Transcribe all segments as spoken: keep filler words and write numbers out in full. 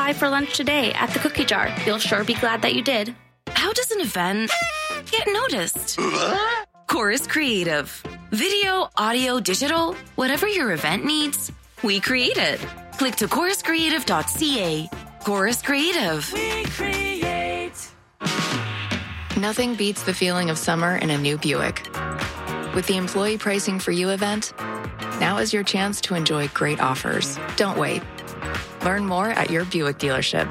by for lunch today at the Cookie Jar. You'll sure be glad that you did. How does an event get noticed? Chorus Creative. Video, audio, digital, whatever your event needs, we create it. Click to chorus creative dot c a. Chorus Creative. We create. Nothing beats the feeling of summer in a new Buick. With the Employee Pricing for You event, now is your chance to enjoy great offers. Don't wait. Learn more at your Buick dealership.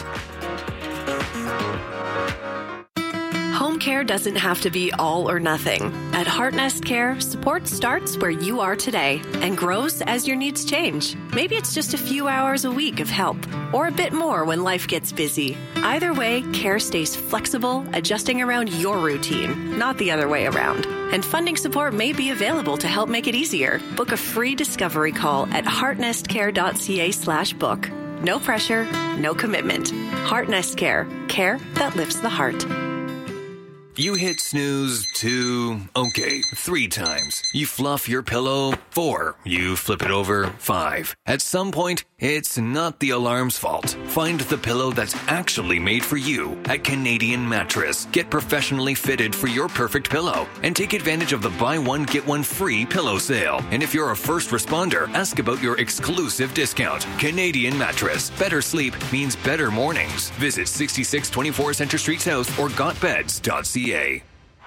Home care doesn't have to be all or nothing. At Heartnest Care, support starts where you are today and grows as your needs change. Maybe it's just a few hours a week of help or a bit more when life gets busy. Either way, care stays flexible, adjusting around your routine, not the other way around. And funding support may be available to help make it easier. Book a free discovery call at heartnestcare dot c a slash book. No pressure, no commitment. Heartnest Care. Care that lifts the heart. You hit snooze two, okay, three times. You fluff your pillow four. You flip it over five. At some point, it's not the alarm's fault. Find the pillow that's actually made for you at Canadian Mattress. Get professionally fitted for your perfect pillow and take advantage of the buy one, get one free pillow sale. And if you're a first responder, ask about your exclusive discount. Canadian Mattress. Better sleep means better mornings. Visit sixty-six twenty-four Centre Street South or got beds dot c a.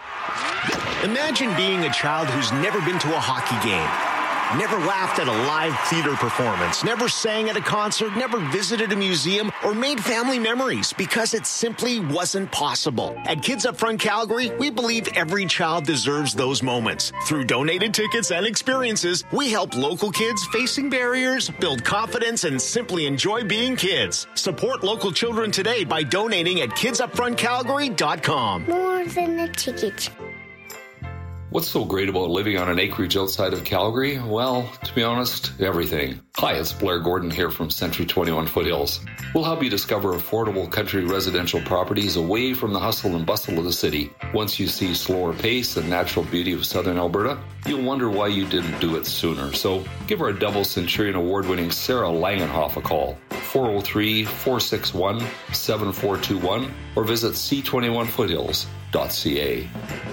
Imagine being a child who's never been to a hockey game, never laughed at a live theater performance, never sang at a concert, never visited a museum, or made family memories because it simply wasn't possible. At Kids Up Front Calgary, we believe every child deserves those moments. Through donated tickets and experiences, we help local kids facing barriers build confidence and simply enjoy being kids. Support local children today by donating at kids up front calgary dot com. More than a ticket. What's so great about living on an acreage outside of Calgary? Well, to be honest, everything. Hi, it's Blair Gordon here from Century twenty-one Foothills. We'll help you discover affordable country residential properties away from the hustle and bustle of the city. Once you see slower pace and natural beauty of southern Alberta, you'll wonder why you didn't do it sooner. So give our double Centurion award-winning Sarah Langenhoff a call, four oh three, four six one, seven four two one, or visit c twenty-one foothills dot c a.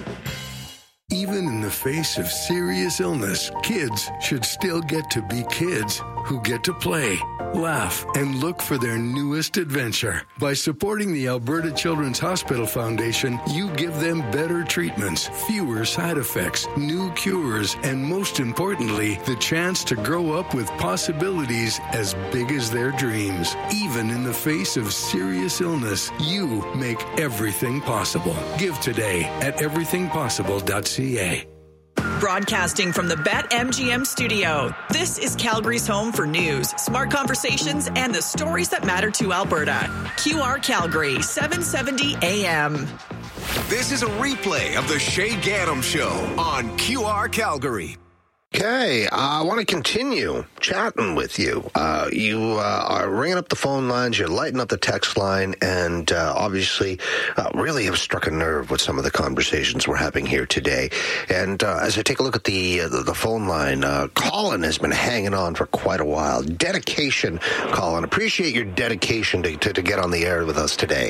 Even in the face of serious illness, kids should still get to be kids who get to play, laugh, and look for their newest adventure. By supporting the Alberta Children's Hospital Foundation, you give them better treatments, fewer side effects, new cures, and most importantly, the chance to grow up with possibilities as big as their dreams. Even in the face of serious illness, you make everything possible. Give today at everything possible dot c a. Broadcasting from the BetMGM studio, this is Calgary's home for news, smart conversations, and the stories that matter to Alberta. Q R Calgary, seven seventy A M. This is a replay of the Shay Gaddam Show on Q R Calgary. Okay, uh, I want to continue chatting with you. Uh, you uh, are ringing up the phone lines, you're lighting up the text line, and uh, obviously uh, really have struck a nerve with some of the conversations we're having here today. And uh, as I take a look at the uh, the phone line, uh, Colin has been hanging on for quite a while. Dedication, Colin. Appreciate your dedication to, to, to get on the air with us today.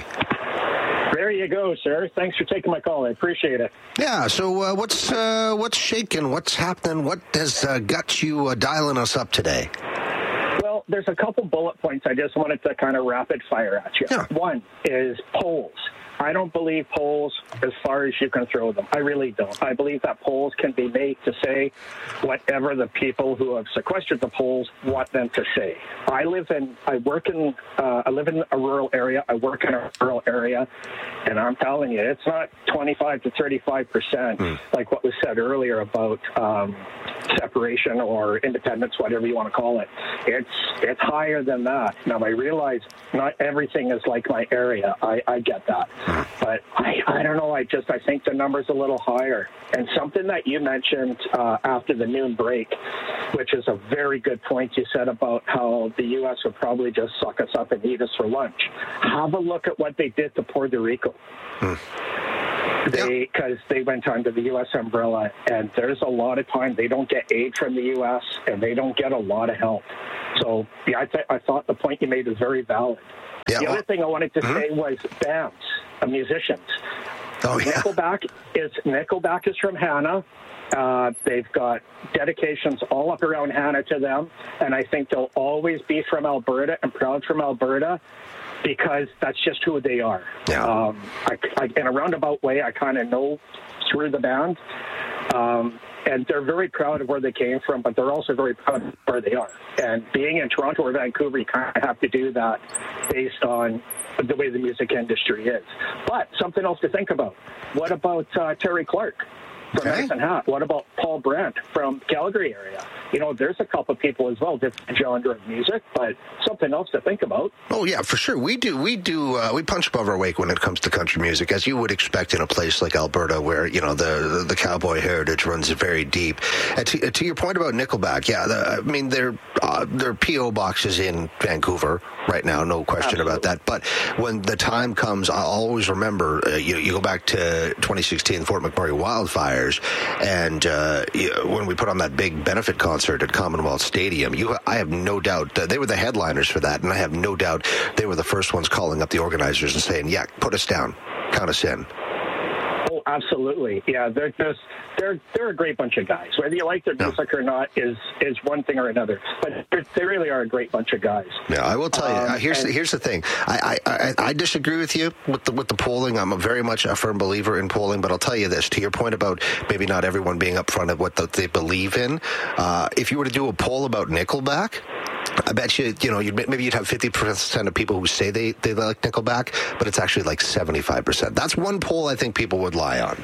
There you go, sir. Thanks for taking my call. I appreciate it. Yeah, so uh, what's uh, what's shaking? What's happening? What has uh, got you uh, dialing us up today? Well, there's a couple bullet points I just wanted to kind of rapid fire at you. Yeah. One is polls. I don't believe polls as far as you can throw them. I really don't. I believe that polls can be made to say whatever the people who have sequestered the polls want them to say. I live in, I work in, uh, I live in a rural area. I work in a rural area, and I'm telling you, it's not twenty-five to thirty-five percent mm. like what was said earlier about um, separation or independence, whatever you want to call it. It's it's higher than that. Now, I realize not everything is like my area. I, I get that. But I, I don't know. I just I think the number's a little higher. And something that you mentioned uh, after the noon break, which is a very good point you said about how the U S would probably just suck us up and eat us for lunch. Have a look at what they did to Puerto Rico. Hmm. They because they went under the U S umbrella, and there's a lot of time they don't get aid from the U S and they don't get a lot of help. So yeah, I, th- I thought the point you made was very valid. Yeah, the well, other thing I wanted to mm-hmm. say was bands, uh, musicians. Oh yeah. Nickelback is Nickelback is from Hannah. Uh, they've got dedications all up around Hannah to them, and I think they'll always be from Alberta and proud from Alberta because that's just who they are. Yeah. Um, I, I, in a roundabout way, I kind of know through the band, um, and they're very proud of where they came from, but they're also very proud of where they are. And being in Toronto or Vancouver, you kind of have to do that based on the way the music industry is. But something else to think about. What about uh, Terry Clark from Okay. Medicine Hat? What about Paul Brandt from Calgary area? You know, there's a couple of people as well, different genre of music, but something else to think about. Oh yeah, for sure. We do, we do, uh, we punch above our weight when it comes to country music, as you would expect in a place like Alberta, where you know the the, the cowboy heritage runs very deep. And to, to your point about Nickelback, yeah, the, I mean their uh, their P O boxes in Vancouver right now, no question Absolutely. about that. But when the time comes, I'll always remember. Uh, you, you go back to twenty sixteen Fort McMurray wildfires, and uh, you, when we put on that big benefit concert at Commonwealth Stadium, you, I have no doubt that they were the headliners for that, and I have no doubt they were the first ones calling up the organizers and saying, "Yeah, put us down, count us in." Oh, absolutely. Yeah, they're just they're they're a great bunch of guys. Whether you like their music or not is is one thing or another. But they really are a great bunch of guys. Yeah, I will tell you. Um, here's and, the, here's the thing. I, I I I disagree with you with the with the polling. I'm a very much a firm believer in polling. But I'll tell you this: to your point about maybe not everyone being upfront of what the, they believe in. Uh, if you were to do a poll about Nickelback, I bet you, you know, you'd, maybe you'd have fifty percent of people who say they, they like Nickelback, but it's actually like seventy-five percent. That's one poll I think people would lie on.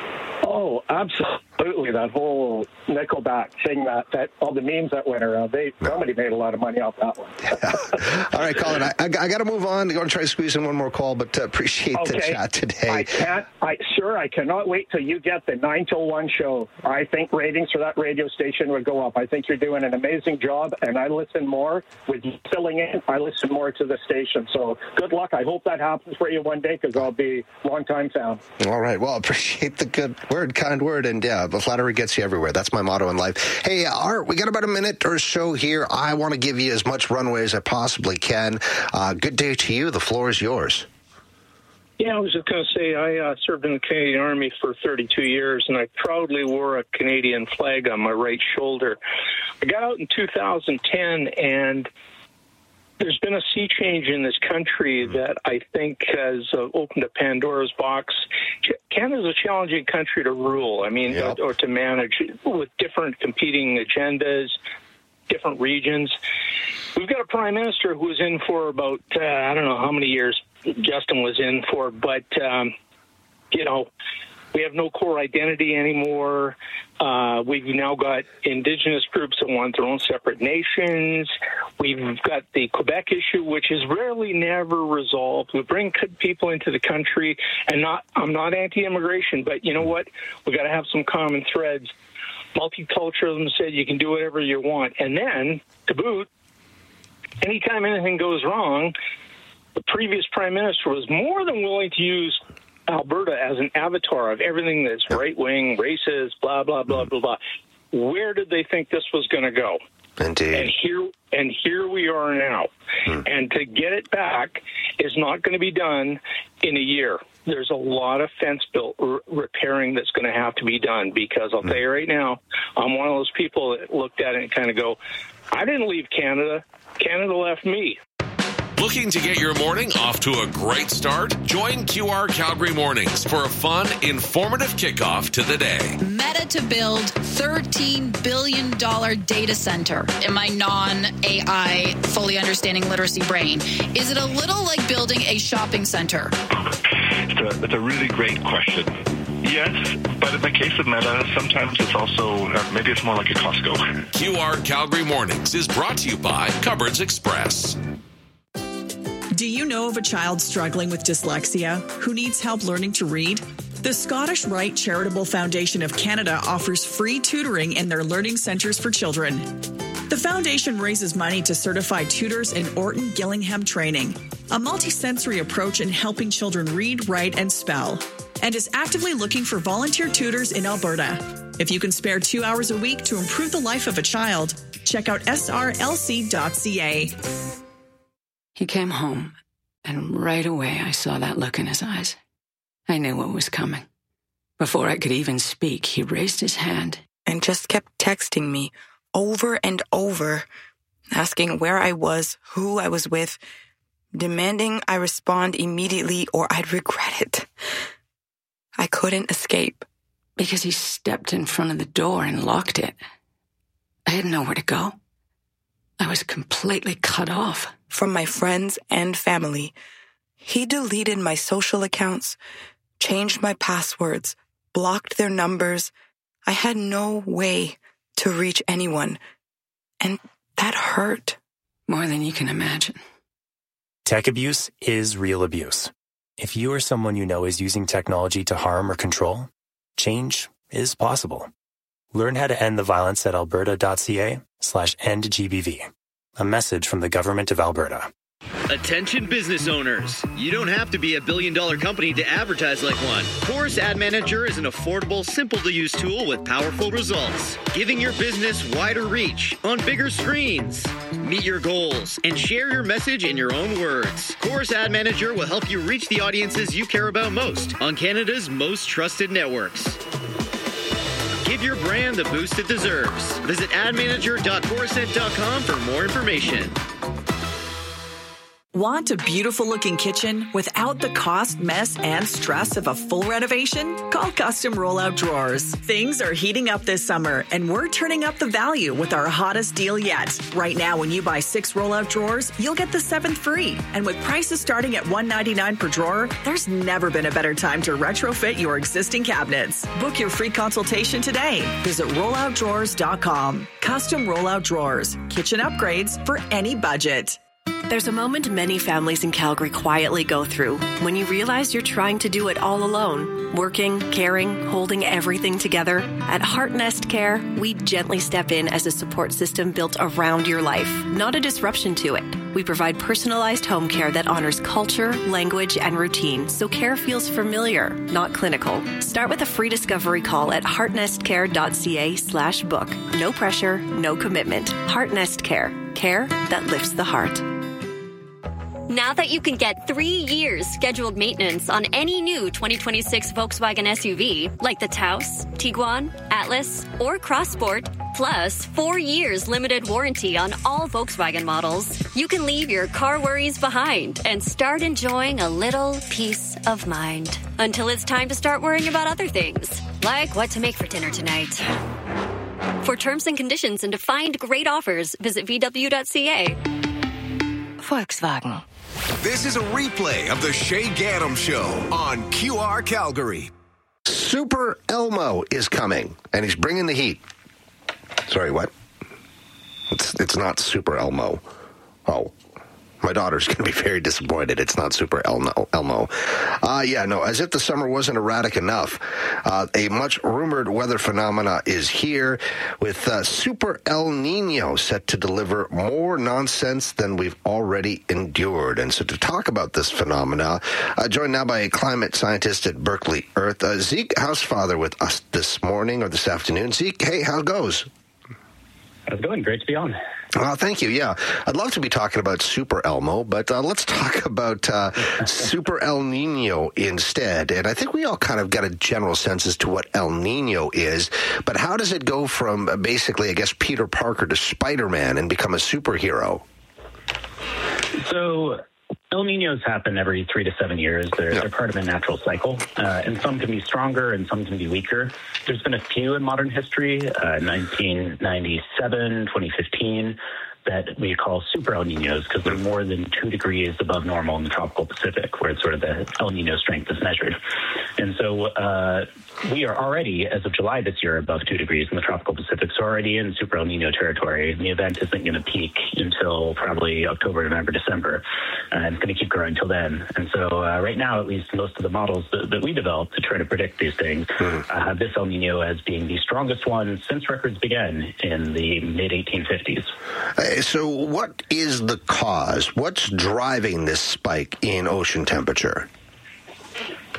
Oh, absolutely. That whole Nickelback thing, that, that all the memes that went around, they no. somebody made a lot of money off that one. Yeah. All right, Colin, I, I, I got to move on. I'm going to try to squeeze in one more call, but uh, appreciate okay. the chat today. I can't, I sure, I cannot wait till you get the nine till one show. I think ratings for that radio station would go up. I think you're doing an amazing job, and I listen more. With you filling in, I listen more to the station. So good luck. I hope that happens for you one day, because I'll be a long-time fan. All right. Well, appreciate the good word, kind word, and yeah, the flattery gets you everywhere. That's my motto in life. Hey, Art, we got about a minute or so here. I want to give you as much runway as I possibly can. Uh, good day to you. The floor is yours. Yeah, I was just going to say, I uh, served in the Canadian Army for thirty-two years, and I proudly wore a Canadian flag on my right shoulder. I got out in two thousand ten, and there's been a sea change in this country that I think has uh, opened a Pandora's box. Canada's a challenging country to rule, I mean, yep. or, or to manage with different competing agendas, different regions. We've got a prime minister who was in for about, uh, I don't know how many years Justin was in for, but, um, you know, we have no core identity anymore. Uh, we've now got Indigenous groups that want their own separate nations. We've got the Quebec issue, which is rarely never resolved. We bring people into the country, and not I'm not anti-immigration, but you know what? We've got to have some common threads. Multiculturalism said you can do whatever you want. And then, to boot, anytime anything goes wrong, the previous prime minister was more than willing to use Alberta as an avatar of everything that's right-wing, racist, blah, blah, blah, blah, blah. Where did they think this was going to go? Indeed. And here, and here we are now. Hmm. And to get it back is not going to be done in a year. There's a lot of fence built r- repairing that's going to have to be done, because I'll hmm. tell you right now, I'm one of those people that looked at it and kind of go, I didn't leave Canada. Canada left me. Looking to get your morning off to a great start? Join Q R Calgary Mornings for a fun, informative kickoff to the day. Meta to build thirteen billion dollars data center in my non-A I, fully understanding literacy brain. Is it a little like building a shopping center? It's a, it's a really great question. Yes, but in the case of Meta, sometimes it's also, uh, maybe it's more like a Costco. Q R Calgary Mornings is brought to you by Cupboards Express. Do you know of a child struggling with dyslexia who needs help learning to read? The Scottish Rite Charitable Foundation of Canada offers free tutoring in their learning centres for children. The foundation raises money to certify tutors in Orton Gillingham training, a multisensory approach in helping children read, write, and spell. and is actively looking for volunteer tutors in Alberta. If you can spare two hours a week to improve the life of a child, check out S R L C dot C A. He came home, and right away I saw that look in his eyes. I knew what was coming. Before I could even speak, he raised his hand and just kept texting me over and over, asking where I was, who I was with, demanding I respond immediately or I'd regret it. I couldn't escape. Because he stepped in front of the door and locked it. I had nowhere to go. I was completely cut off. From my friends and family. He deleted my social accounts, changed my passwords, blocked their numbers. I had no way to reach anyone. And that hurt. More than you can imagine. Tech abuse is real abuse. If you or someone you know is using technology to harm or control, change is possible. Learn how to end the violence at alberta.ca slash end GBV. A message from the Government of Alberta. Attention business owners. You don't have to be a billion dollar company to advertise like one. Chorus Ad Manager is an affordable, simple to use tool with powerful results, giving your business wider reach on bigger screens. Meet your goals and share your message in your own words. Chorus Ad Manager will help you reach the audiences you care about most on Canada's most trusted networks. Give your brand the boost it deserves. Visit ad manager dot corusent dot com for more information. Want a beautiful-looking kitchen without the cost, mess, and stress of a full renovation? Call Custom Rollout Drawers. Things are heating up this summer, and we're turning up the value with our hottest deal yet. Right now, when you buy six rollout drawers, you'll get the seventh free. And with prices starting at one hundred ninety-nine dollars per drawer, there's never been a better time to retrofit your existing cabinets. Book your free consultation today. Visit rollout drawers dot com. Custom Rollout Drawers. Kitchen upgrades for any budget. There's a moment many families in Calgary quietly go through when you realize you're trying to do it all alone. Working, caring, holding everything together. At Heart Nest Care, we gently step in as a support system built around your life, not a disruption to it. We provide personalized home care that honors culture, language, and routine, so care feels familiar, not clinical. Start with a free discovery call at heartnestcare.ca slash book. No pressure, no commitment. Heart Nest Care. Care that lifts the heart. Now that you can get three years scheduled maintenance on any new twenty twenty-six Volkswagen S U V, like the Taos, Tiguan, Atlas, or Crossport, plus four years limited warranty on all Volkswagen models, you can leave your car worries behind and start enjoying a little peace of mind. Until it's time to start worrying about other things, like what to make for dinner tonight. For terms and conditions and to find great offers, visit v w dot c a. Volkswagen. This is a replay of the Shay Gaddam Show on Q R Calgary. Super Elmo is coming, and he's bringing the heat. Sorry, what? It's it's not Super Elmo. Oh, my daughter's going to be very disappointed. It's not Super Elmo. Elmo. Uh, yeah, no, as if the summer wasn't erratic enough. Uh, a much-rumored weather phenomena is here with uh, Super El Nino set to deliver more nonsense than we've already endured. And so to talk about this phenomena, uh, joined now by a climate scientist at Berkeley Earth, uh, Zeke Housefather with us this morning or this afternoon. Zeke, hey, how it goes? How's it going? Great to be on. Well, thank you. Yeah, I'd love to be talking about Super Elmo, but uh, let's talk about uh, Super El Nino instead. And I think we all kind of got a general sense as to what El Nino is, but how does it go from uh, basically, I guess, Peter Parker to Spider-Man and become a superhero? So El Ninos happen every three to seven years. They're, yeah. they're part of a natural cycle, uh, and some can be stronger and some can be weaker. There's been a few in modern history, uh, nineteen ninety-seven, twenty fifteen, that we call super El Ninos because they're more than two degrees above normal in the tropical Pacific, where it's sort of the El Nino strength is measured. And so uh, we are already, as of July this year, above two degrees in the tropical Pacific, so already in super El Nino territory. And the event isn't going to peak until probably October, November, December. Uh, and it's going to keep growing until then. And so uh, right now, at least most of the models that, that we developed to try to predict these things uh, have this El Nino as being the strongest one since records began in the mid eighteen fifties. Uh, so what is the cause? What's driving this spike in ocean temperature? So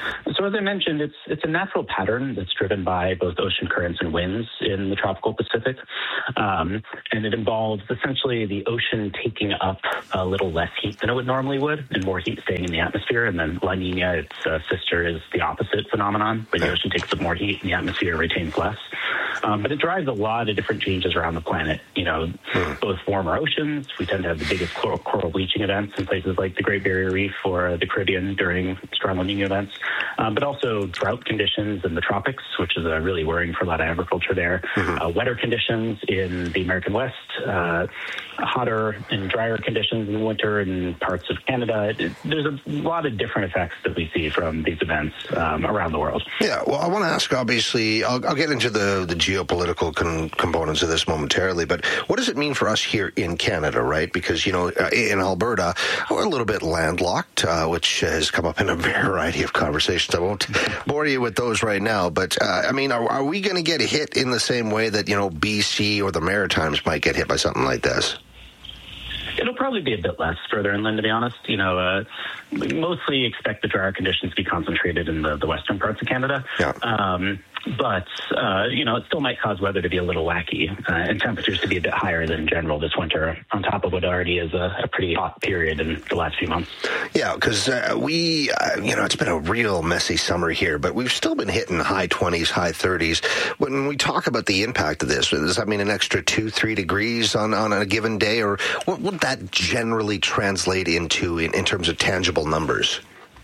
So as I mentioned, it's it's a natural pattern that's driven by both ocean currents and winds in the tropical Pacific. Um, and it involves essentially the ocean taking up a little less heat than it would normally would and more heat staying in the atmosphere. And then La Nina, its uh, sister, is the opposite phenomenon, where the ocean takes up more heat and the atmosphere retains less. Um, but it drives a lot of different changes around the planet. You know, mm. both warmer oceans. We tend to have the biggest coral, coral bleaching events in places like the Great Barrier Reef or the Caribbean during strong La Nina events. Um, but also drought conditions in the tropics, which is uh, really worrying for a lot of agriculture there. Mm-hmm. Uh, wetter conditions in the American West, uh, hotter and drier conditions in the winter in parts of Canada. It, there's a lot of different effects that we see from these events um, around the world. Yeah, well, I want to ask, obviously, I'll, I'll get into the, the geopolitical con- components of this momentarily, but what does it mean for us here in Canada, right? Because, you know, in Alberta, we're a little bit landlocked, uh, which has come up in a variety of conversations. I won't bore you with those right now, but, uh, I mean, are, are we going to get hit in the same way that, you know, B C or the Maritimes might get hit by something like this? It'll probably be a bit less further inland, to be honest. You know, uh, we mostly expect the drier conditions to be concentrated in the, the western parts of Canada. Yeah. Um, but, uh, you know, it still might cause weather to be a little wacky uh, and temperatures to be a bit higher than general this winter, on top of what already is a, a pretty hot period in the last few months. Yeah, because uh, we, uh, you know, it's been a real messy summer here, but we've still been hitting high twenties, high thirties. When we talk about the impact of this, does that mean an extra two, three degrees on, on a given day, or what would that generally translate into in, in terms of tangible numbers?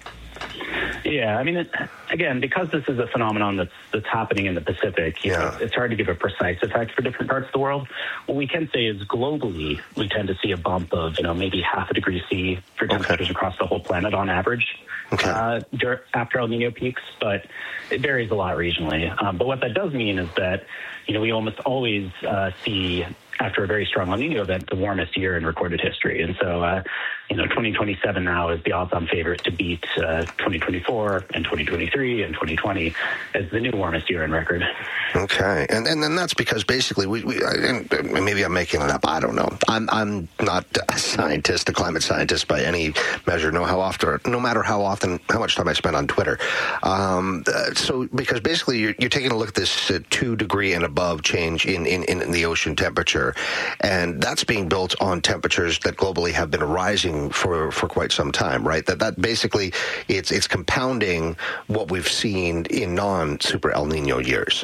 Yeah, I mean, it, again, because this is a phenomenon that's that's happening in the Pacific, you yeah. know, it's hard to give a precise effect for different parts of the world. What we can say is globally, we tend to see a bump of, you know, maybe half a degree C for temperatures okay. across the whole planet on average okay. uh, after El Nino peaks, but it varies a lot regionally. Um, but what that does mean is that, you know, we almost always uh, see, after a very strong El Nino event, the warmest year in recorded history. And so, uh, you know, twenty twenty-seven now is the odds-on favorite to beat uh, twenty twenty-four and twenty twenty-three and twenty twenty as the new warmest year in record. Okay, and and then that's because basically we, we and maybe I'm making it up. I don't know. I'm I'm not a scientist, a climate scientist by any measure. No, how often, no matter how often, how much time I spend on Twitter. Um, uh, so because basically you're, you're taking a look at this uh, two degree and above change in, in in the ocean temperature, and that's being built on temperatures that globally have been rising for for quite some time, right? That that basically it's it's compounding what we've seen in non-super El Nino years.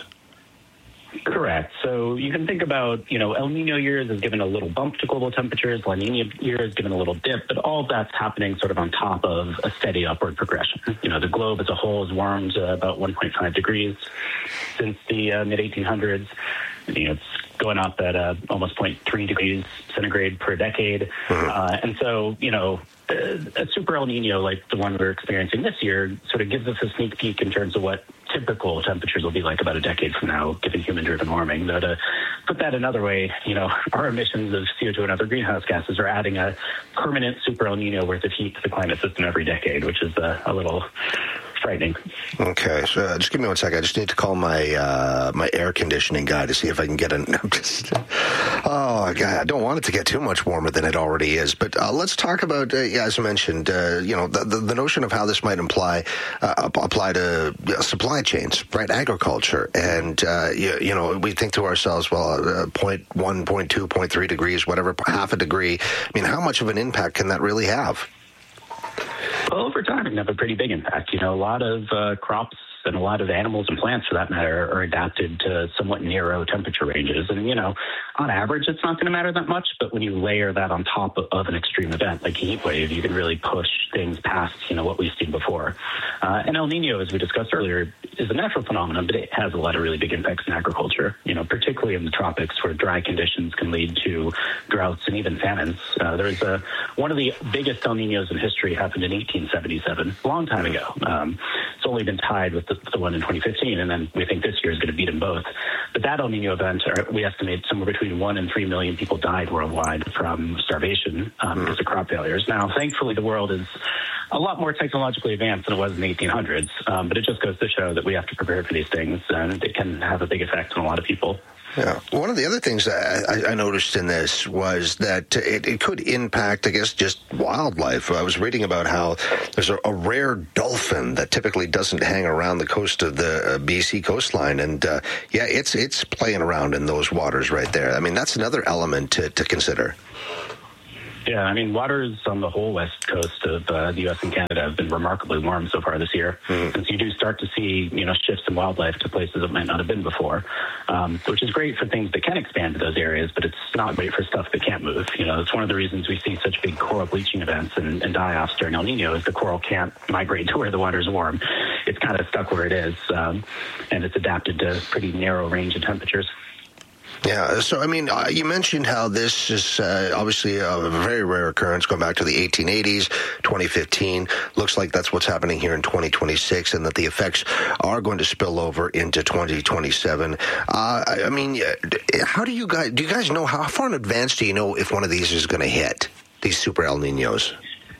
Correct. So you can think about, you know, El Nino years has given a little bump to global temperatures, La Nina years has given a little dip, but all of that's happening sort of on top of a steady upward progression. You know, the globe as a whole has warmed uh, about one point five degrees since the uh, mid eighteen hundreds. You know, it's going up at uh, almost zero point three degrees centigrade per decade. Mm-hmm. Uh, and so, you know, a super El Nino like the one we're experiencing this year sort of gives us a sneak peek in terms of what typical temperatures will be like about a decade from now, given human-driven warming. Though to put that another way, you know, our emissions of C O two and other greenhouse gases are adding a permanent super El Nino worth of heat to the climate system every decade, which is a, a little frightening. Okay, so uh, just give me one second. I just need to call my uh, my air conditioning guy to see if I can get an. Just, oh, God, I don't want it to get too much warmer than it already is. But uh, let's talk about, uh, yeah, as I mentioned, uh, you know, the, the, the notion of how this might imply uh, apply to uh, supply chains, right? Agriculture, and uh, you, you know, we think to ourselves, well, uh, point one, point two, point three degrees, whatever, half a degree. I mean, how much of an impact can that really have? Well, over time, it can have a pretty big impact. You know, a lot of uh, crops and a lot of animals and plants, for that matter, are adapted to somewhat narrow temperature ranges. And, you know, on average, it's not going to matter that much. But when you layer that on top of, of an extreme event like a heat wave, you can really push things past, you know, what we've seen before. Uh, and El Nino, as we discussed earlier, is a natural phenomenon, but it has a lot of really big impacts in agriculture, you know, particularly in the tropics where dry conditions can lead to droughts and even famines. Uh, there's a, one of the biggest El Ninos in history happened in eighteen seventy-seven, a long time ago. Um, it's only been tied with the, the one in twenty fifteen, and then we think this year is going to beat them both. But that El Nino event, we estimate somewhere between one and three million people died worldwide from starvation um, because of crop failures. Now, thankfully, the world is a lot more technologically advanced than it was in the eighteen hundreds, um, but it just goes to show that we have to prepare for these things, and it can have a big effect on a lot of people. Yeah. One of the other things that I, I noticed in this was that it, it could impact, I guess, just wildlife. I was reading about how there's a, a rare dolphin that typically doesn't hang around the coast of the uh, B C coastline. And, uh, yeah, it's it's playing around in those waters right there. I mean, that's another element to, to consider. Yeah, I mean, waters on the whole west coast of uh, the U S and Canada have been remarkably warm so far this year. Mm-hmm. And so you do start to see, you know, shifts in wildlife to places that might not have been before, um, which is great for things that can expand to those areas, but it's not great for stuff that can't move. You know, it's one of the reasons we see such big coral bleaching events and, and die-offs during El Nino is the coral can't migrate to where the water's warm. It's kind of stuck where it is, um, and it's adapted to pretty narrow range of temperatures. Yeah, so, I mean, uh, you mentioned how this is uh, obviously a very rare occurrence going back to the eighteen eighties, twenty fifteen. Looks like that's what's happening here in twenty twenty-six, and that the effects are going to spill over into twenty twenty-seven. Uh, I mean, how do you guys, do you guys know, how far in advance do you know if one of these is going to hit, these super El Niños?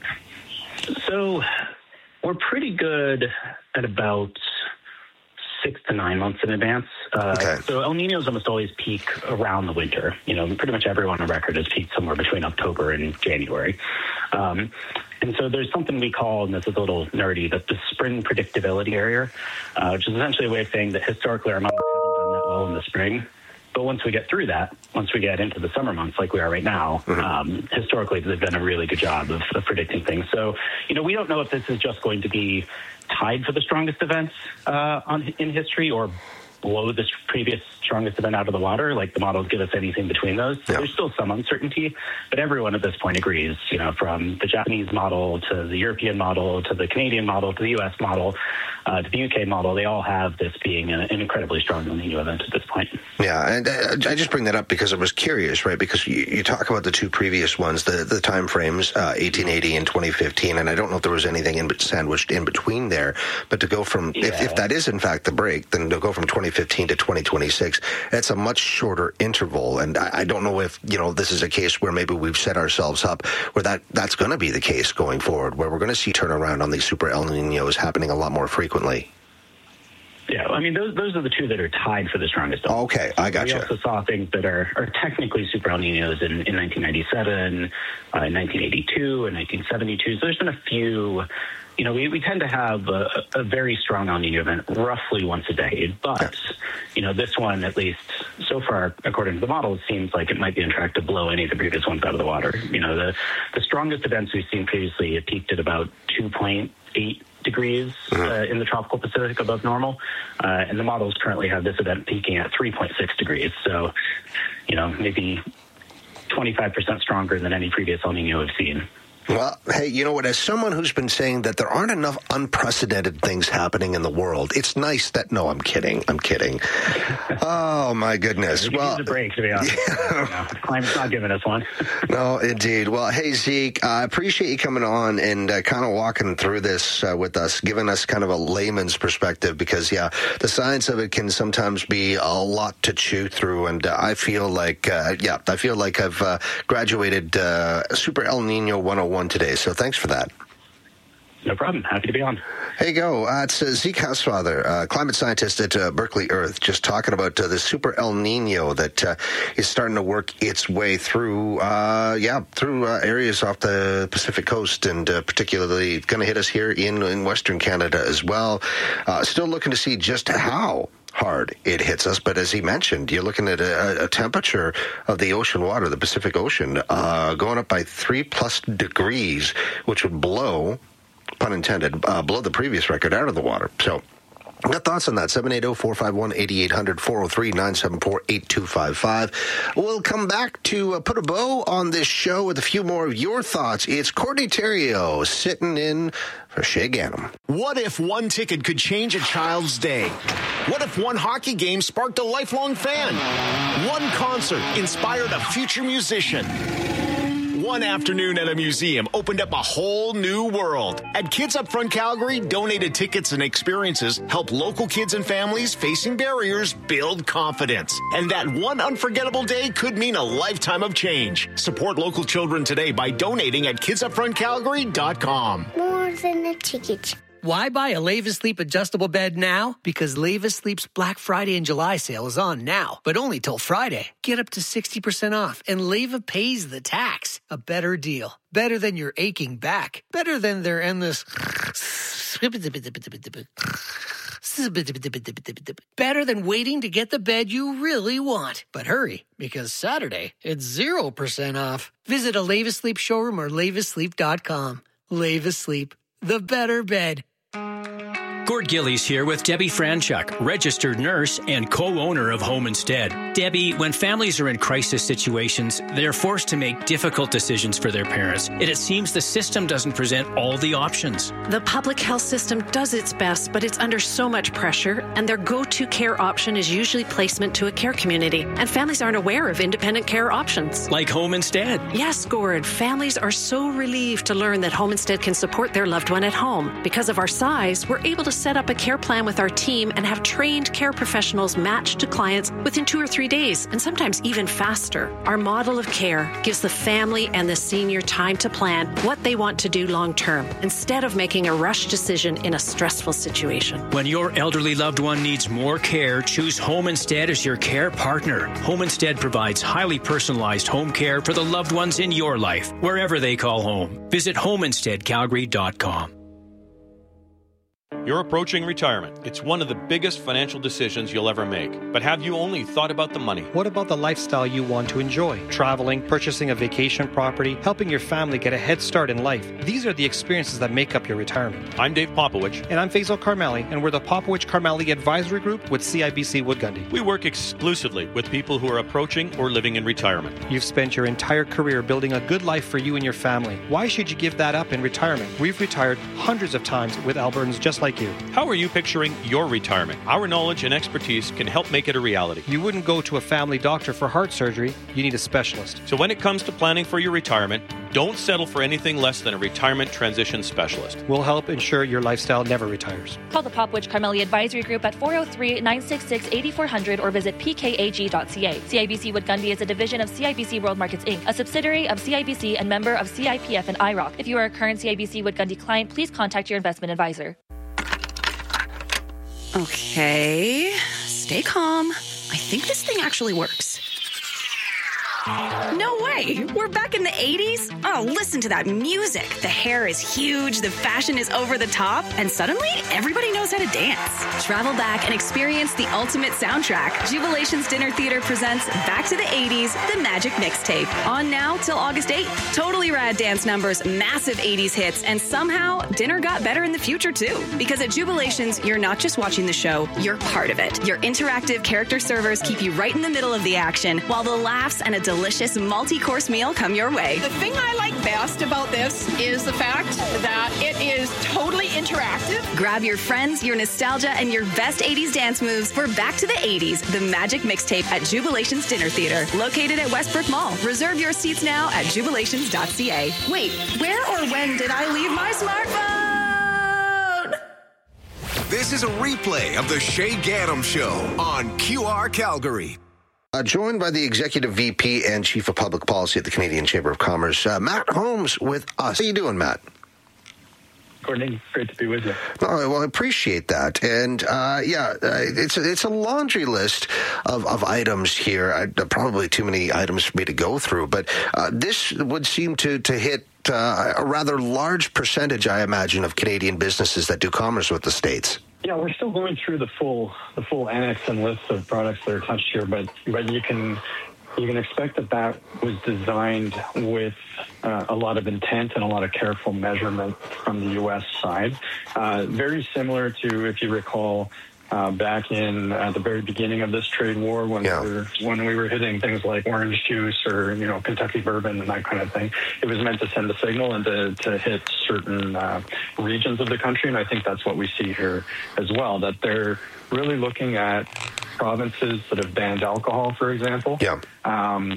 So, we're pretty good at about six to nine months in advance. Uh, okay. So El Niños almost always peak around the winter. You know, pretty much everyone on record has peaked somewhere between October and January. Um, and so there's something we call, and this is a little nerdy, but the spring predictability area, uh, which is essentially a way of saying that historically our models haven't done that well in the spring. But once we get through that, once we get into the summer months like we are right now, mm-hmm. um, historically they've done a really good job of, of predicting things. So, you know, we don't know if this is just going to be tied for the strongest events uh, on, in history or blow this previous strongest event out of the water. Like the models give us anything between those. So yeah. There's still some uncertainty, but everyone at this point agrees, you know, from the Japanese model to the European model to the Canadian model to the U S model uh, to the U K model, they all have this being an, an incredibly strong El Niño event at this point. Yeah, and uh, I just bring that up because I was curious, right? Because you, you talk about the two previous ones, the, the time frames, uh, eighteen eighty and twenty fifteen, and I don't know if there was anything in, sandwiched in between there, but to go from, yeah. if, if that is in fact the break, then to go from twenty fifteen to twenty twenty-six, that's a much shorter interval, and I, I don't know if, you know, this is a case where maybe we've set ourselves up where that, that's going to be the case going forward, where we're going to see turnaround on these super El Niños happening a lot more frequently. Yeah, I mean, those those are the two that are tied for the strongest. Oh, okay, I got you. We also saw things that are, are technically super El Niños in, in nineteen ninety-seven, uh, in nineteen eighty-two, and nineteen seventy-two. So there's been a few. You know, we, we tend to have a, a very strong El Niño event roughly once a decade. But, yeah. you know, this one, at least so far, according to the model, seems like it might be on track to blow any of the previous ones out of the water. You know, the, the strongest events we've seen previously, it peaked at about two point eight degrees uh, in the tropical Pacific above normal. Uh, and the models currently have this event peaking at three point six degrees. So, you know, maybe twenty-five percent stronger than any previous El Niño we've seen. Well, hey, you know what? As someone who's been saying that there aren't enough unprecedented things happening in the world, it's nice that, no, I'm kidding. I'm kidding. Oh, my goodness. We well, need a break, to be honest. Yeah. No, the climate's not giving us one. No, indeed. Well, hey, Zeke, I uh, appreciate you coming on and uh, kind of walking through this uh, with us, giving us kind of a layman's perspective because, yeah, the science of it can sometimes be a lot to chew through. And uh, I feel like, uh, yeah, I feel like I've uh, graduated uh, Super El Nino one oh one today, so thanks for that. No problem. Happy to be on. Hey, go. Uh, it's uh, Zeke Hausfather, uh, climate scientist at uh, Berkeley Earth, just talking about uh, the Super El Nino that uh, is starting to work its way through, uh, yeah, through uh, areas off the Pacific coast, and uh, particularly going to hit us here in, in Western Canada as well. Uh, still looking to see just how hard it hits us, but as he mentioned, you're looking at a, a temperature of the ocean water, the Pacific Ocean, uh, going up by three plus degrees, which would blow, pun intended, uh, blow the previous record out of the water. So, got thoughts on that? seven eight zero, four five one, eight eight hundred, four oh three, nine seven four, eight two five five. We'll come back to uh, put a bow on this show with a few more of your thoughts. It's Courtney Theriault sitting in for Shay Ganem. What if one ticket could change a child's day? What if one hockey game sparked a lifelong fan? One concert inspired a future musician? One afternoon at a museum opened up a whole new world. At Kids Up Front Calgary, donated tickets and experiences help local kids and families facing barriers build confidence. And that one unforgettable day could mean a lifetime of change. Support local children today by donating at kids up front calgary dot com. More than a ticket. Why buy a Leva Sleep adjustable bed now? Because Leva Sleep's Black Friday and July sale is on now, but only till Friday. Get up to sixty percent off, and Leva pays the tax. A better deal. Better than your aching back. Better than their endless... Better than waiting to get the bed you really want. But hurry, because Saturday, it's zero percent off. Visit a Leva Sleep showroom or leva sleep dot com. Leva Sleep, the better bed. Gord Gillies here with Debbie Franchuk, registered nurse and co-owner of Home Instead. Debbie, when families are in crisis situations, they're forced to make difficult decisions for their parents, and it seems the system doesn't present all the options. The public health system does its best, but it's under so much pressure, and their go-to care option is usually placement to a care community, and families aren't aware of independent care options. Like Home Instead. Yes, Gord. Families are so relieved to learn that Home Instead can support their loved one at home. Because of our size, we're able to set up a care plan with our team and have trained care professionals matched to clients within two or three days, and sometimes even faster. Our model of care gives the family and the senior time to plan what they want to do long term, instead of making a rush decision in a stressful situation. When your elderly loved one needs more care, choose Home Instead as your care partner. Home Instead provides highly personalized home care for the loved ones in your life, wherever they call home. Visit home instead calgary dot com. You're approaching retirement. It's one of the biggest financial decisions you'll ever make. But have you only thought about the money? What about the lifestyle you want to enjoy? Traveling, purchasing a vacation property, helping your family get a head start in life. These are the experiences that make up your retirement. I'm Dave Popowich. And I'm Faisal Karmali, and we're the Popowich Karmali Advisory Group with C I B C Wood Gundy. We work exclusively with people who are approaching or living in retirement. You've spent your entire career building a good life for you and your family. Why should you give that up in retirement? We've retired hundreds of times with Albertans just like you. How are you picturing your retirement? Our knowledge and expertise can help make it a reality. You wouldn't go to a family doctor for heart surgery. You need a specialist. So when it comes to planning for your retirement, don't settle for anything less than a retirement transition specialist. We'll help ensure your lifestyle never retires. Call the Popowich Karmali Advisory Group at four oh three, nine six six, eight four hundred or visit p k a g dot c a. C I B C Wood Gundy is a division of C I B C World Markets Incorporated, a subsidiary of C I B C and member of C I P F and I R O C. If you are a current C I B C Wood Gundy client, please contact your investment advisor. Okay, stay calm. I think this thing actually works. No way! We're back in the eighties? Oh, listen to that music. The hair is huge, the fashion is over the top, and suddenly everybody knows how to dance. Travel back and experience the ultimate soundtrack. Jubilation's Dinner Theater presents Back to the eighties, The Magic Mixtape. On now till August eighth. Totally rad dance numbers, massive eighties hits, and somehow dinner got better in the future too. Because at Jubilations, you're not just watching the show, you're part of it. Your interactive character servers keep you right in the middle of the action, while the laughs and a delicious multi-course meal come your way. The thing I like best about this is the fact that it is totally interactive. Grab your friends, your nostalgia, and your best eighties dance moves for Back to the eighties, The Magic Mixtape at Jubilation's Dinner Theater, located at Westbrook Mall. Reserve your seats now at jubilations dot c a. Wait, where or when did I leave my smartphone? This is a replay of the Shay Gaddam Show on Q R Calgary. Uh, joined by the Executive V P and Chief of Public Policy at the Canadian Chamber of Commerce, uh, Matt Holmes with us. How you doing, Matt? Gordon, great to be with you. Oh, well, I appreciate that. And, uh, yeah, uh, it's, a, it's a laundry list of, of items here. I, probably too many items for me to go through, but uh, this would seem to, to hit uh, a rather large percentage, I imagine, of Canadian businesses that do commerce with the States. Yeah, we're still going through the full the full annex and list of products that are touched here, but but you can you can expect that that was designed with uh, a lot of intent and a lot of careful measurement from the U S side. Uh, very similar to, if you recall, uh, back in uh, the very beginning of this trade war when yeah. we were when we were hitting things like orange juice or you know Kentucky bourbon and that kind of thing. It was meant to send a signal and to, to hit certain uh, regions of the country, and I think that's what we see here as well. That they're really looking at provinces that have banned alcohol, for example. Yeah. Um,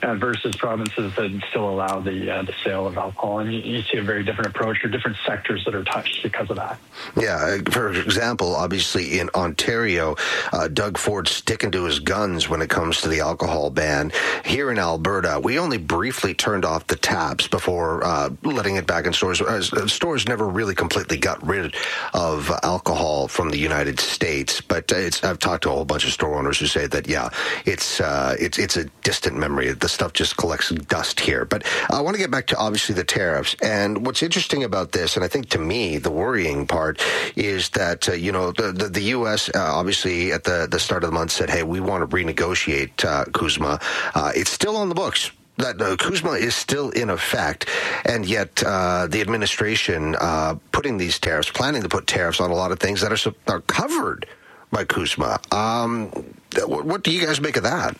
uh, versus provinces that still allow the uh, the sale of alcohol. And you, you see a very different approach, or different sectors that are touched because of that. Yeah, for example, obviously in Ontario, uh, Doug Ford's sticking to his guns when it comes to the alcohol ban. Here in Alberta, we only briefly turned off the taps before uh, letting it back in stores. Uh, stores never really completely got rid of alcohol from the United States, but it's, I've talked to a whole bunch of store owners who say that, yeah, it's uh, it's it's a distant memory. The stuff just collects dust here. But I want to get back to, obviously, the tariffs. And what's interesting about this, and I think to me, the worrying part is that, uh, you know, the, the, the U S uh, obviously at the, the start of the month said, hey, we want to renegotiate uh, CUSMA. Uh, it's still on the books. That uh, CUSMA is still in effect, and yet uh, the administration uh, putting these tariffs, planning to put tariffs on a lot of things that are, are covered by CUSMA. Um, what, what do you guys make of that?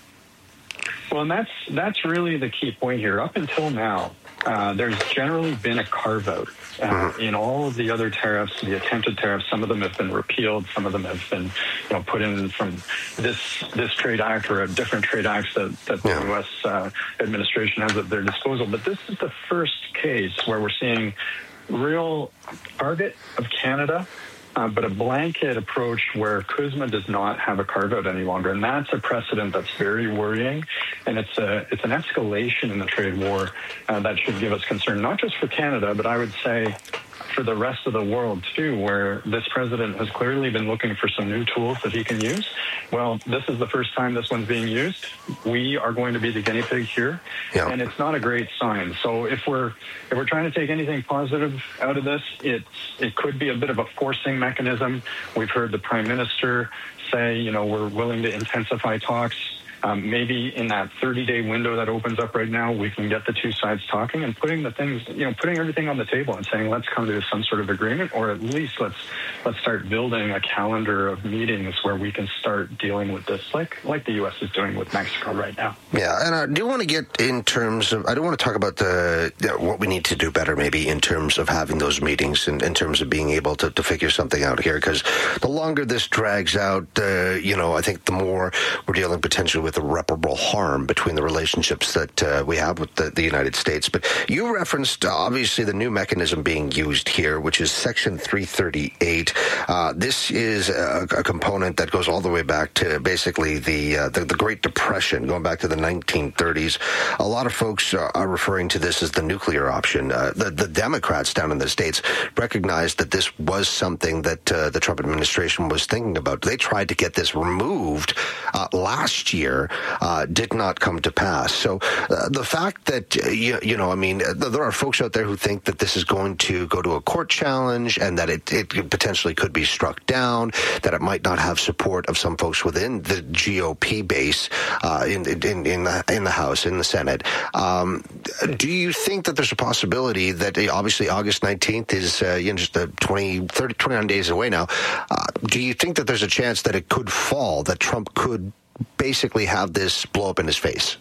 Well, and that's that's really the key point here. Up until now, uh, there's generally been a carve-out. Uh, mm-hmm. In all of the other tariffs, the attempted tariffs, some of them have been repealed, some of them have been, you know, put in from this this trade act or a different trade act that, that yeah. the U S uh, administration has at their disposal. But this is the first case where we're seeing real target of Canada, Uh, but a blanket approach where CUSMA does not have a carve-out any longer. And that's a precedent that's very worrying. And it's a it's an escalation in the trade war uh, that should give us concern, not just for Canada, but I would say for the rest of the world, too, where this president has clearly been looking for some new tools that he can use. Well, this is the first time this one's being used. We are going to be the guinea pig here, yeah. and it's not a great sign. So if we're if we're trying to take anything positive out of this, it's it could be a bit of a forcing mechanism. We've heard the Prime Minister say, you know, we're willing to intensify talks. Um, maybe in that thirty-day window that opens up right now, we can get the two sides talking and putting the things, you know, putting everything on the table and saying, let's come to some sort of agreement, or at least let's let's start building a calendar of meetings where we can start dealing with this, like like the U S is doing with Mexico right now. Yeah, and I do want to get in terms of, I do want to talk about the you know, what we need to do better, maybe in terms of having those meetings and in terms of being able to, to figure something out here, because the longer this drags out, uh, you know, I think the more we're dealing potentially with irreparable harm between the relationships that uh, we have with the, the United States. But you referenced, uh, obviously, the new mechanism being used here, which is Section three thirty-eight. Uh, this is a, a component that goes all the way back to basically the, uh, the the Great Depression, going back to the nineteen thirties. A lot of folks are, are referring to this as the nuclear option. Uh, the, the Democrats down in the States recognized that this was something that uh, the Trump administration was thinking about. They tried to get this removed uh, last year. Uh, did not come to pass. So uh, the fact that, uh, you, you know, I mean, there are folks out there who think that this is going to go to a court challenge and that it, it potentially could be struck down, that it might not have support of some folks within the G O P base uh, in, in, in, the, in the House, in the Senate. Um, do you think that there's a possibility that, uh, obviously, August nineteenth is uh, you know, just uh, twenty, thirty, twenty-nine days away now. Uh, do you think that there's a chance that it could fall, that Trump could basically have this blow up in his face?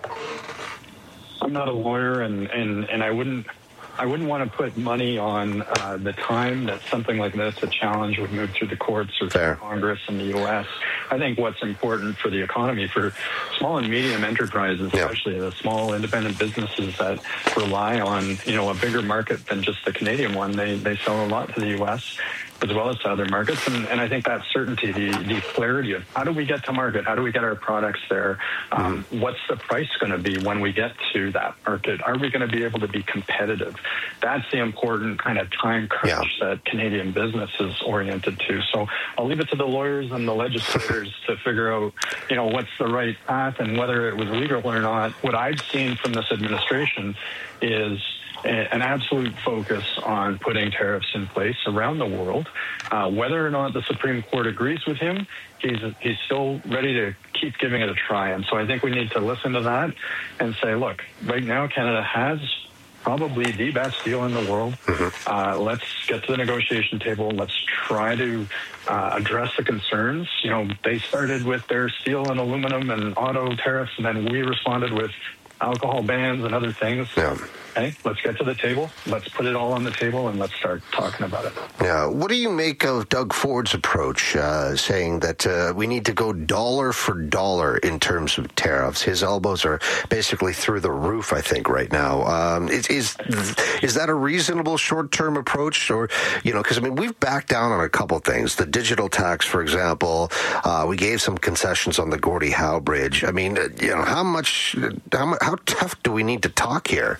I'm not a lawyer, and, and, and I wouldn't I wouldn't want to put money on uh, the time that something like this, a challenge, would move through the courts or through Congress in the U S. I think what's important for the economy, for small and medium enterprises, especially yeah. the small independent businesses that rely on, you know, a bigger market than just the Canadian one. They they sell a lot to the U S as well as to other markets. And, and I think that certainty, the, the clarity of how do we get to market? How do we get our products there? Um, mm-hmm. What's the price going to be when we get to that market? Are we going to be able to be competitive? That's the important kind of time crunch yeah. that Canadian business is oriented to. So I'll leave it to the lawyers and the legislators to figure out, you know, what's the right path and whether it was legal or not. What I've seen from this administration is an absolute focus on putting tariffs in place around the world. Uh, whether or not the Supreme Court agrees with him, he's he's still ready to keep giving it a try. And so I think we need to listen to that and say, look, right now Canada has probably the best deal in the world. Mm-hmm. Uh, let's get to the negotiation table. Let's try to uh, address the concerns. You know, they started with their steel and aluminum and auto tariffs, and then we responded with alcohol bans and other things. Yeah. Okay, let's get to the table. Let's put it all on the table and let's start talking about it. Yeah. What do you make of Doug Ford's approach, uh, saying that uh, we need to go dollar for dollar in terms of tariffs? His elbows are basically through the roof, I think, right now. Um, is, is is that a reasonable short-term approach? Or, you know, because, I mean, we've backed down on a couple things. The digital tax, for example, uh, we gave some concessions on the Gordie Howe Bridge. I mean, you know, how much, how, how tough do we need to talk here?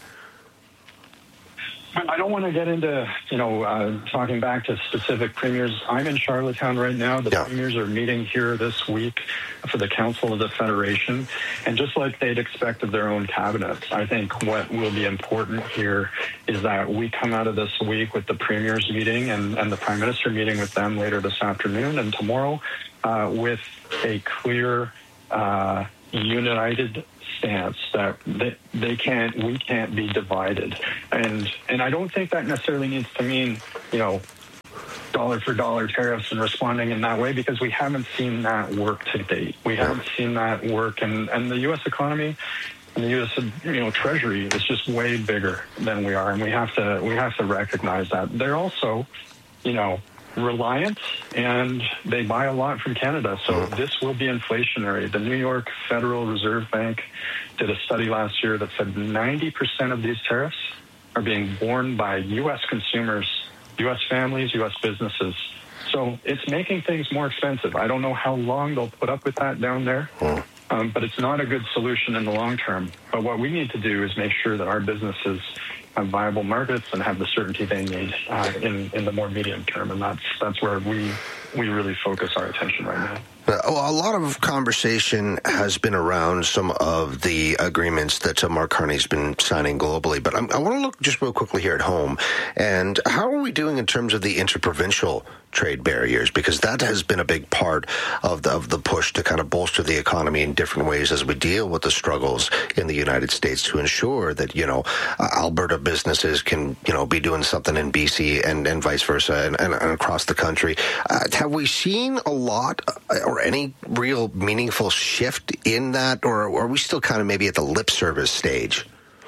I don't want to get into, you know, uh, talking back to specific premiers. I'm in Charlottetown right now. The yeah. premiers are meeting here this week for the Council of the Federation. And just like they'd expect of their own cabinets, I think what will be important here is that we come out of this week with the premiers meeting and, and the Prime Minister meeting with them later this afternoon and tomorrow uh, with a clear, uh, united stance that they, they can't, we can't be divided. And and I don't think that necessarily needs to mean, you know, dollar for dollar tariffs and responding in that way, because we haven't seen that work to date. We haven't seen that work. And, and the U S economy and the U S, you know, Treasury is just way bigger than we are. And we have to, we have to recognize that. They're also, you know, reliant, and they buy a lot from Canada. So this will be inflationary. The New York Federal Reserve Bank did a study last year that said ninety percent of these tariffs are being borne by U S consumers, U S families, U S businesses. So it's making things more expensive. I don't know how long they'll put up with that down there, um, but it's not a good solution in the long term. But what we need to do is make sure that our businesses have viable markets and have the certainty they need uh, in in the more medium term, and that's that's where we we really focus our attention right now. Well, a lot of conversation has been around some of the agreements that uh, Mark Carney's been signing globally, but I'm, I want to look just real quickly here at home. And how are we doing in terms of the interprovincial trade barriers? Because that has been a big part of the, of the push to kind of bolster the economy in different ways as we deal with the struggles in the United States to ensure that, you know, uh, Alberta businesses can, you know, be doing something in B C and, and vice versa and, and, and across the country. Uh, have we seen a lot uh, or any real meaningful shift in that, or are we still kind of maybe at the lip service stage?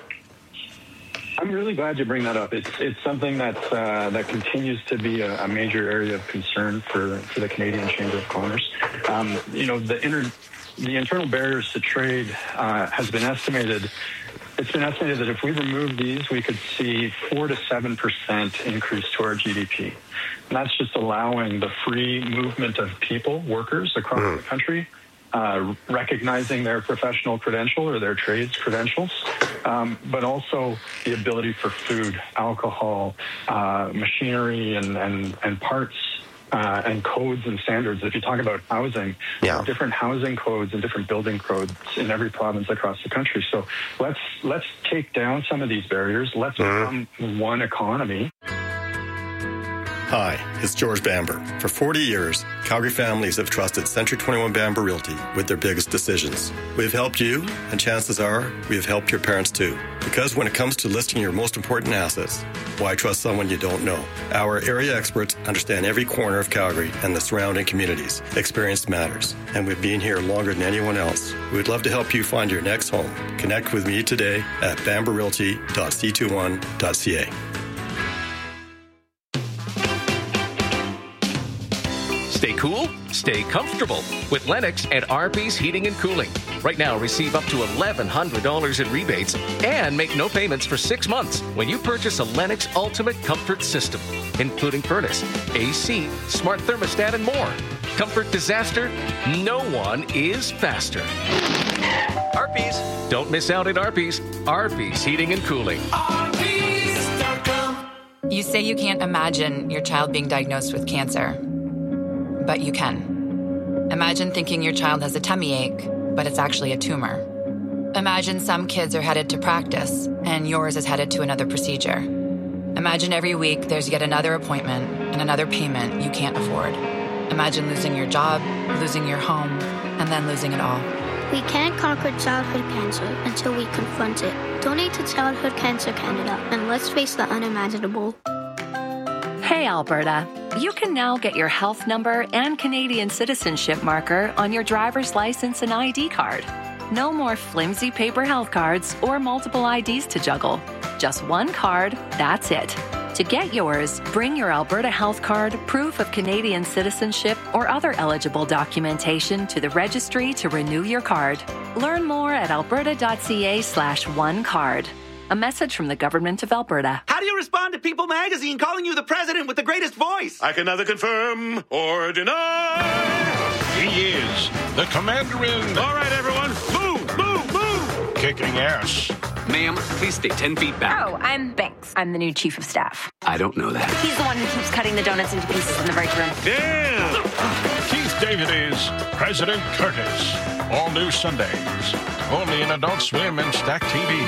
I'm really glad you bring that up. It's it's something that uh, that continues to be a, a major area of concern for, for the Canadian Chamber of Commerce. Um, you know, the inter, the internal barriers to trade uh, has been estimated. It's been estimated that if we remove these, we could see four to seven percent increase to our G D P. And that's just allowing the free movement of people, workers across mm. the country, uh, recognizing their professional credential or their trades credentials, um, but also the ability for food, alcohol, uh, machinery, and, and, and parts. Uh, and codes and standards. If you talk about housing, yeah. different housing codes and different building codes in every province across the country. So let's let's take down some of these barriers. Let's mm-hmm. become one economy. Hi, it's George Bamber. For forty years, Calgary families have trusted Century twenty-one Bamber Realty with their biggest decisions. We've helped you, and chances are we have helped your parents too. Because when it comes to listing your most important assets, why trust someone you don't know? Our area experts understand every corner of Calgary and the surrounding communities. Experience matters, and we've been here longer than anyone else. We'd love to help you find your next home. Connect with me today at bamber realty dot c twenty-one dot c a. Stay cool, stay comfortable with Lennox and R P's Heating and Cooling. Right now, receive up to eleven hundred dollars in rebates and make no payments for six months when you purchase a Lennox Ultimate Comfort System, including furnace, A C, smart thermostat, and more. Comfort disaster? No one is faster. R P's. Don't miss out at R P's. R P's Heating and Cooling. R P's dot com. You say you can't imagine your child being diagnosed with cancer. But you can. Imagine thinking your child has a tummy ache, but it's actually a tumor. Imagine some kids are headed to practice, and yours is headed to another procedure. Imagine every week there's yet another appointment and another payment you can't afford. Imagine losing your job, losing your home, and then losing it all. We can't conquer childhood cancer until we confront it. Donate to Childhood Cancer Canada, and let's face the unimaginable. Hey, Alberta. You can now get your health number and Canadian citizenship marker on your driver's license and I D card. No more flimsy paper health cards or multiple I Ds to juggle. Just one card, that's it. To get yours, bring your Alberta Health Card, proof of Canadian citizenship, or other eligible documentation to the registry to renew your card. Learn more at alberta.ca slash one card. A message from the Government of Alberta. How do you respond to People magazine calling you the president with the greatest voice? I can neither confirm or deny. He is the commander-in. All right, everyone, move, move, move. Kicking ass. Ma'am, please stay ten feet back. Oh, I'm Banks. I'm the new chief of staff. I don't know that. He's the one who keeps cutting the donuts into pieces in the break room. Damn! Keith David is President Curtis. All new Sundays. Only in Adult Swim and Stack T V.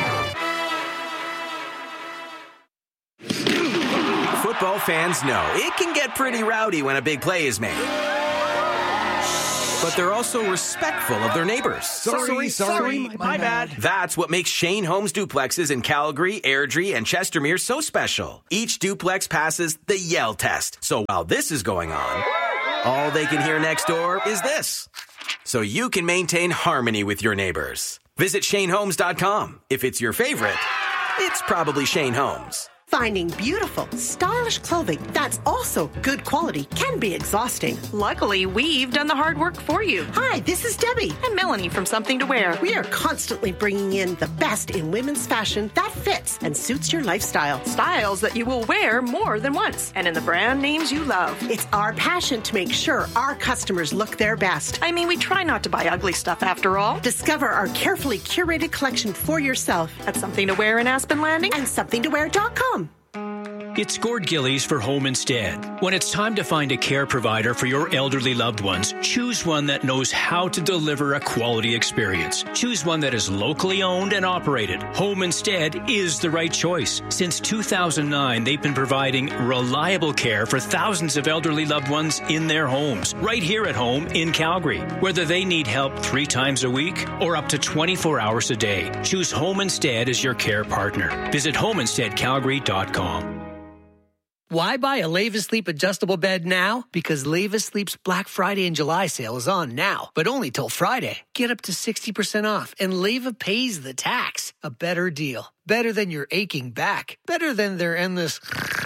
Football fans know it can get pretty rowdy when a big play is made. But they're also respectful of their neighbors. Sorry, sorry, sorry my, my bad. bad. That's what makes Shane Homes duplexes in Calgary, Airdrie, and Chestermere so special. Each duplex passes the Yell test. So while this is going on, all they can hear next door is this. So you can maintain harmony with your neighbors. Visit Shane Homes dot com. If it's your favorite, it's probably Shane Homes. Finding beautiful, stylish clothing that's also good quality can be exhausting. Luckily, we've done the hard work for you. Hi, this is Debbie. And Melanie from Something to Wear. We are constantly bringing in the best in women's fashion that fits and suits your lifestyle. Styles that you will wear more than once. And in the brand names you love. It's our passion to make sure our customers look their best. I mean, we try not to buy ugly stuff after all. Discover our carefully curated collection for yourself at Something to Wear in Aspen Landing and something to wear dot com. It's Gord Gillies for Home Instead. When it's time to find a care provider for your elderly loved ones, choose one that knows how to deliver a quality experience. Choose one that is locally owned and operated. Home Instead is the right choice. Since two thousand nine, they've been providing reliable care for thousands of elderly loved ones in their homes, right here at home in Calgary. Whether they need help three times a week or up to twenty-four hours a day, choose Home Instead as your care partner. Visit home instead calgary dot com. Why buy a Leave Asleep adjustable bed now? Because Leave Asleep's Black Friday and July sale is on now, but only till Friday. Get up to sixty percent off and Leave pays the tax. A better deal. Better than your aching back. Better than their endless...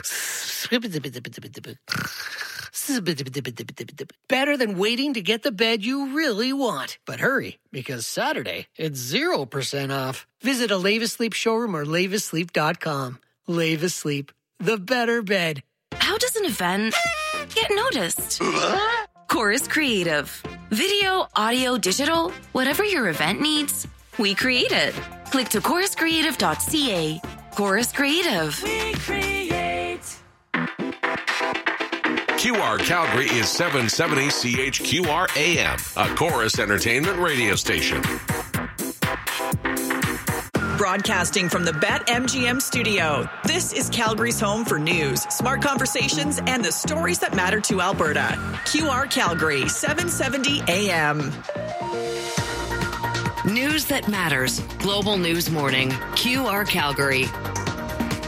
Better than waiting to get the bed you really want. But hurry, because Saturday, it's zero percent off. Visit a Leave Asleep showroom or leave asleep dot com. Leave Asleep. The better bed. How does an event get noticed? Chorus Creative. Video, audio, digital, whatever your event needs, we create it. Click to chorus creative dot c a. Chorus Creative. We create. Q R Calgary is seven seventy C H Q R A M, a Chorus Entertainment radio station. Broadcasting from the BetMGM studio, this is Calgary's home for news, smart conversations, and the stories that matter to Alberta. Q R Calgary, seven seventy A M. News that matters. Global News Morning. Q R Calgary.